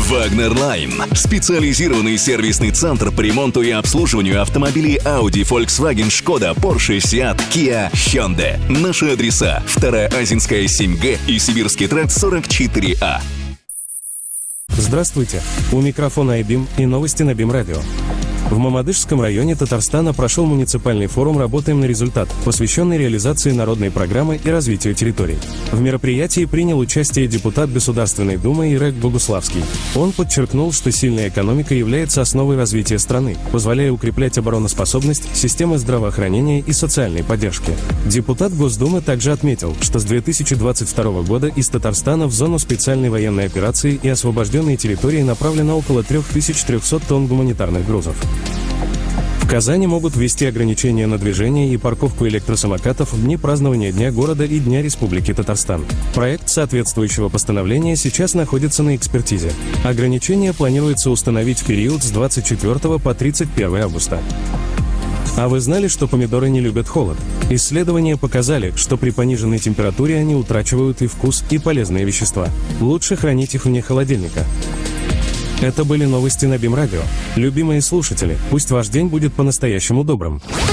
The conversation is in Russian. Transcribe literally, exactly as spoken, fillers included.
Wagner Line – специализированный сервисный центр по ремонту и обслуживанию автомобилей Audi, Volkswagen, Skoda, Porsche, Seat, Kia, Hyundai. Наши адреса: вторая Азинская, семь Г и Сибирский тракт, сорок четыре А. Здравствуйте, у микрофона Айбим и новости на Бим Радио. В Мамадышском районе Татарстана прошел муниципальный форум «Работаем на результат», посвященный реализации народной программы и развитию территорий. В мероприятии принял участие депутат Государственной Думы Ирек Богуславский. Он подчеркнул, что сильная экономика является основой развития страны, позволяя укреплять обороноспособность, системы здравоохранения и социальной поддержки. Депутат Госдумы также отметил, что с две тысячи двадцать второго года из Татарстана в зону специальной военной операции и освобожденные территории направлено около три тысячи триста тонн гуманитарных грузов. В Казани могут ввести ограничения на движение и парковку электросамокатов в дни празднования Дня города и Дня Республики Татарстан. Проект соответствующего постановления сейчас находится на экспертизе. Ограничения планируется установить в период с двадцать четвёртого по тридцать первое августа. А вы знали, что помидоры не любят холод? Исследования показали, что при пониженной температуре они утрачивают и вкус, и полезные вещества. Лучше хранить их вне холодильника. Это были новости на Бим Радио. Любимые слушатели, пусть ваш день будет по-настоящему добрым.